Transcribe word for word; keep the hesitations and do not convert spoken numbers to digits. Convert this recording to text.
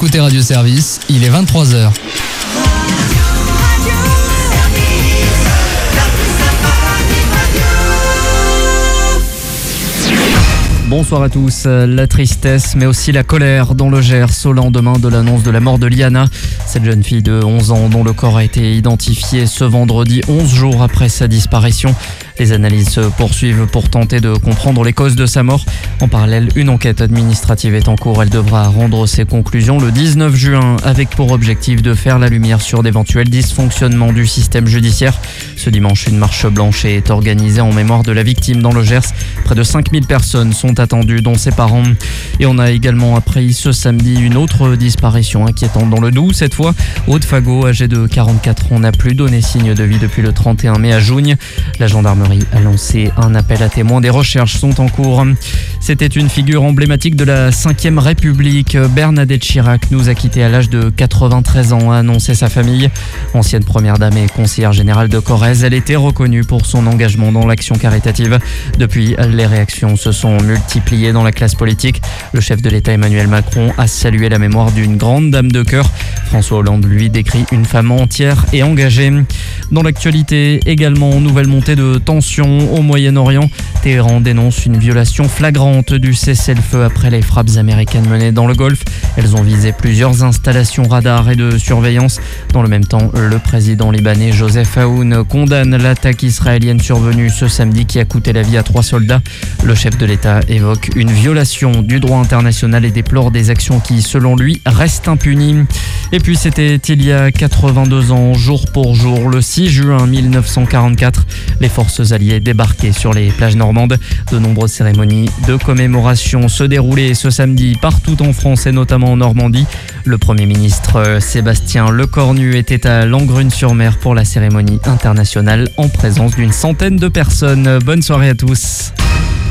écoutez Radio Service, il est vingt-trois heures. Bonsoir à tous. La tristesse, mais aussi la colère dans le Gers au lendemain de l'annonce de la mort de Liana. Cette jeune fille de onze ans dont le corps a été identifié ce vendredi, onze jours après sa disparition. Les analyses se poursuivent pour tenter de comprendre les causes de sa mort. En parallèle, une enquête administrative est en cours. Elle devra rendre ses conclusions le dix-neuf juin avec pour objectif de faire la lumière sur d'éventuels dysfonctionnements du système judiciaire. Ce dimanche, une marche blanche est organisée en mémoire de la victime dans le Gers. Près de cinq mille personnes sont attendues, dont ses parents. Et on a également appris ce samedi une autre disparition inquiétante dans le Doubs. Cette fois, Aude Fagot, âgée de quarante-quatre ans, n'a plus donné signe de vie depuis le trente et un mai à Jougne. La gendarmerie a lancé un appel à témoins. Des recherches sont en cours. C'était une figure emblématique de la cinquième République. Bernadette Chirac nous a quittés à l'âge de quatre-vingt-treize ans, a annoncé sa famille. Ancienne première dame et conseillère générale de Corrèze, elle était reconnue pour son engagement dans l'action caritative. Depuis, les réactions se sont multipliées dans la classe politique. Le chef de l'État Emmanuel Macron a salué la mémoire d'une grande dame de cœur. François Hollande lui décrit une femme entière et engagée. Dans l'actualité, également, nouvelle montée de tension au Moyen-Orient. Téhéran dénonce une violation flagrante du cessez-le-feu après les frappes américaines menées dans le Golfe. Elles ont visé plusieurs installations radars et de surveillance. Dans le même temps, le président libanais Joseph Aoun condamne l'attaque israélienne survenue ce samedi qui a coûté la vie à trois soldats. Le chef de l'État évoque une violation du droit international et déplore des actions qui, selon lui, restent impunies. Et puis c'était il y a quatre-vingt-deux ans, jour pour jour, le six juin mille neuf cent quarante-quatre, les forces alliées débarquaient sur les plages normandes. De nombreuses cérémonies de commémoration se déroulaient ce samedi partout en France et notamment en Normandie. Le Premier ministre Sébastien Lecornu était à Langrune-sur-Mer pour la cérémonie internationale en présence d'une centaine de personnes. Bonne soirée à tous.